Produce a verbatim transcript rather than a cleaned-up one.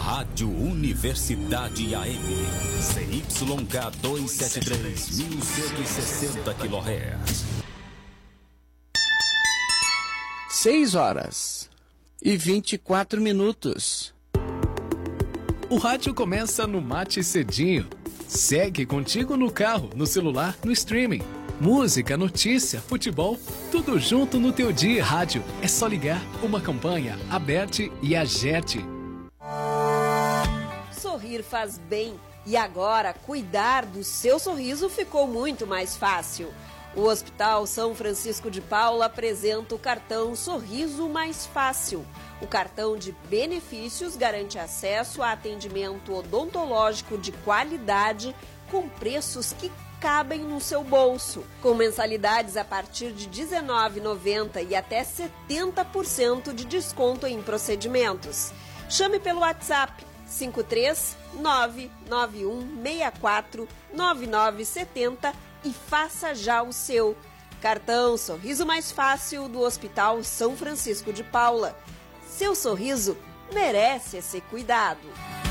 Rádio Universidade A M, C Y K duzentos e setenta e três, mil cento e sessenta quilohertz. Seis horas e vinte e quatro minutos. O rádio começa no Mate Cedinho. Segue contigo no carro, no celular, no streaming. Música, notícia, futebol, tudo junto no teu dia. Rádio, é só ligar. Uma campanha, Aberte e Agerte. Sorrir faz bem e agora cuidar do seu sorriso ficou muito mais fácil. O Hospital São Francisco de Paula apresenta o cartão Sorriso Mais Fácil. O cartão de benefícios garante acesso a atendimento odontológico de qualidade com preços que cabem no seu bolso, com mensalidades a partir de dezenove reais e noventa centavos e até setenta por cento de desconto em procedimentos. Chame pelo WhatsApp cinco três nove nove um seis quatro nove nove sete zero e faça já o seu. Cartão Sorriso Mais Fácil do Hospital São Francisco de Paula. Seu sorriso merece esse cuidado.